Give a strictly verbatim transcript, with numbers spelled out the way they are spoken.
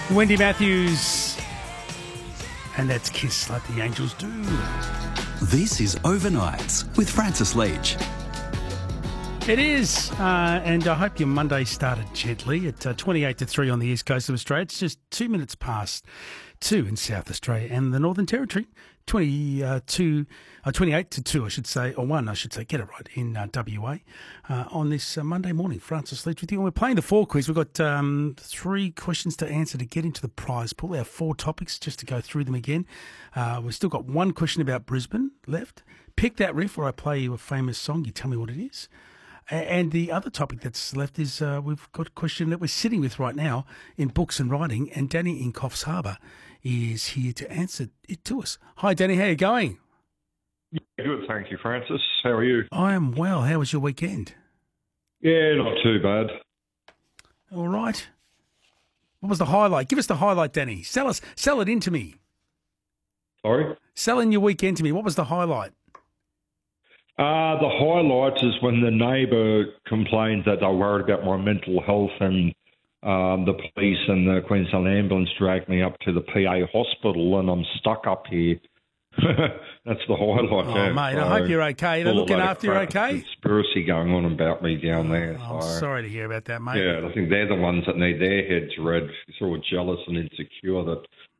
Wendy Matthews, and that's Kiss Like the Angels Do. This is Overnights with Francis Leach. It is, uh, and I hope your Monday started gently at uh, twenty-eight to three on the east coast of Australia. It's just two minutes past two in South Australia and the Northern Territory. twenty-two, uh, twenty-eight to two, I should say, or one, I should say, get it right, in uh, W A uh, on this uh, Monday morning. Francis Leach with you. And we're playing the four quiz. We've got um, three questions to answer to get into the prize pool. Our four topics, just to go through them again. Uh, we've still got one question about Brisbane left. Pick that riff where I play you a famous song. You tell me what it is. And the other topic that's left is uh, we've got a question that we're sitting with right now in books and writing, and Danny in Coffs Harbour is here to answer it to us. Hi, Danny. How are you going? Yeah, good, thank you, Francis. How are you? I am well. How was your weekend? Yeah, not too bad. All right. What was the highlight? Give us the highlight, Danny. Sell us, sell it into me. Sorry? Sell in your weekend to me. What was the highlight? Uh, the highlight is when the neighbour complained that they're worried about my mental health, and um, the police and the Queensland Ambulance dragged me up to the P A hospital, and I'm stuck up here. That's the highlight. Oh, yeah. mate, so, I hope you're okay. They're looking after you okay? Conspiracy going on about me down there. Oh, so. I'm sorry to hear about that, mate. Yeah, I think they're the ones that need their heads read. Sort of jealous and insecure that